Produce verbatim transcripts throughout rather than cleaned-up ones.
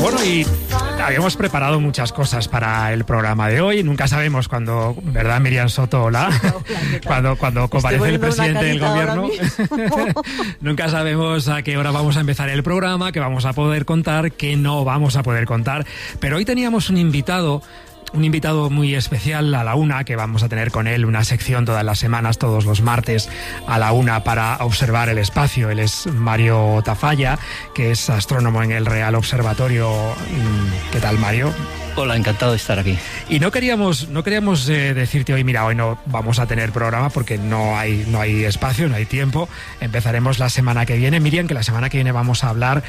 Bueno, y habíamos preparado muchas cosas para el programa de hoy. Nunca sabemos cuándo, ¿verdad, Miriam Soto? Hola. Cuando, cuando comparece el presidente del gobierno. Nunca sabemos a qué hora vamos a empezar el programa, qué vamos a poder contar, qué no vamos a poder contar. Pero hoy teníamos un invitado... Un invitado muy especial a la una, que vamos a tener con él una sección todas las semanas, todos los martes a la una, para observar el espacio. Él es Mario Tafalla, que es astrónomo en el Real Observatorio. ¿Qué tal, Mario? Hola, encantado de estar aquí. Y no queríamos, no queríamos eh, decirte hoy, mira, hoy no vamos a tener programa porque no hay, no hay espacio, no hay tiempo. Empezaremos la semana que viene, Miriam, que la semana que viene vamos a hablar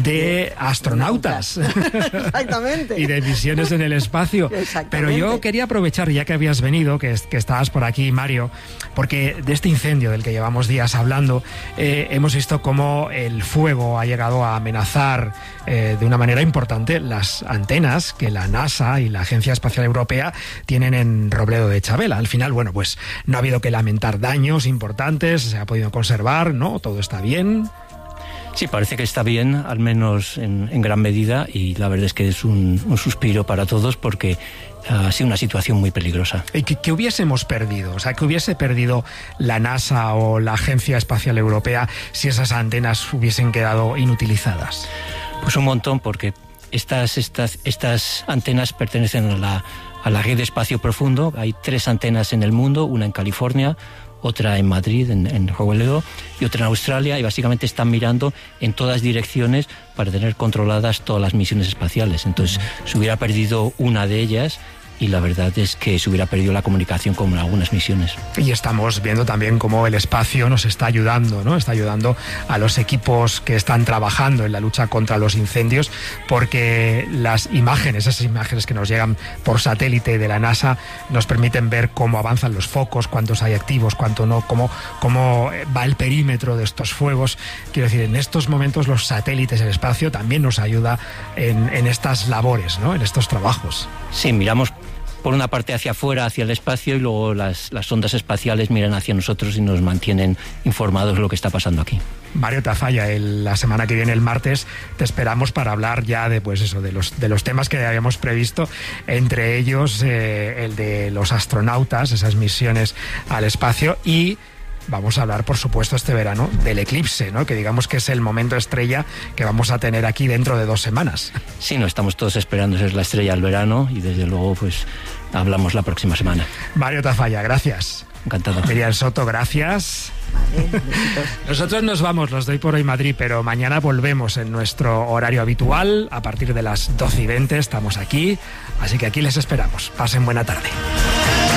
de astronautas. Exactamente. Y de misiones en el espacio. Pero yo quería aprovechar, ya que habías venido, que, que estabas por aquí, Mario, porque de este incendio del que llevamos días hablando, eh, hemos visto cómo el fuego ha llegado a amenazar eh, de una manera importante las antenas que la NASA y la Agencia Espacial Europea tienen en Robledo de Chabela. Al final, bueno, pues no ha habido que lamentar daños importantes, se ha podido conservar, ¿no? Todo está bien. Sí, parece que está bien, al menos en, en gran medida, y la verdad es que es un, un suspiro para todos porque ha sido una situación muy peligrosa. ¿Y qué, qué hubiésemos perdido? O sea, ¿qué hubiese perdido la NASA o la Agencia Espacial Europea si esas antenas hubiesen quedado inutilizadas? Pues un montón, porque estas, estas, estas antenas pertenecen a la, a la red de espacio profundo. Hay tres antenas en el mundo, una en California, otra en Madrid, en, en Robledo, y otra en Australia, y básicamente están mirando en todas direcciones para tener controladas todas las misiones espaciales. Entonces, se hubiera perdido una de ellas, y la verdad es que se hubiera perdido la comunicación con algunas misiones. Y estamos viendo también cómo el espacio nos está ayudando, ¿no? Está ayudando a los equipos que están trabajando en la lucha contra los incendios, porque las imágenes, esas imágenes que nos llegan por satélite de la NASA, nos permiten ver cómo avanzan los focos, cuántos hay activos, cuánto no, cómo, cómo va el perímetro de estos fuegos. Quiero decir, en estos momentos los satélites del espacio también nos ayuda en, en estas labores, ¿no? En estos trabajos. Sí, miramos por una parte hacia afuera, hacia el espacio, y luego las, las ondas espaciales miran hacia nosotros y nos mantienen informados de lo que está pasando aquí. Mario Tafalla, el, la semana que viene, el martes, te esperamos para hablar ya de, pues eso, de los, de los temas que habíamos previsto, entre ellos eh, el de los astronautas, esas misiones al espacio, y vamos a hablar, por supuesto, este verano del eclipse, ¿no? Que digamos que es el momento estrella que vamos a tener aquí dentro de dos semanas. Sí, no estamos todos esperando ser la estrella del verano, y desde luego pues hablamos la próxima semana. Mario Tafalla, gracias. Encantado. Miriam Soto, gracias. Vale, nosotros nos vamos, los doy por hoy Madrid, pero mañana volvemos en nuestro horario habitual. A partir de las doce y veinte estamos aquí, así que aquí les esperamos. Pasen buena tarde.